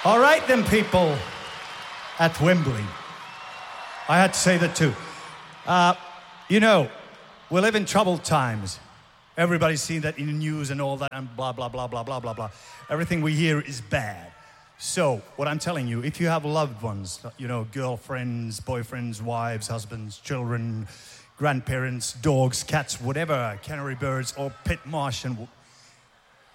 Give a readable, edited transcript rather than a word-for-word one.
All right then, people at Wembley. I had to say that too. You know, we live in troubled times. Everybody's seen that in the news and all that and blah, blah, blah, blah, blah, blah, blah. Everything we hear is bad. So, what I'm telling you, if you have loved ones, you know, girlfriends, boyfriends, wives, husbands, children, grandparents, dogs, cats, whatever, canary birds, or pet Martian,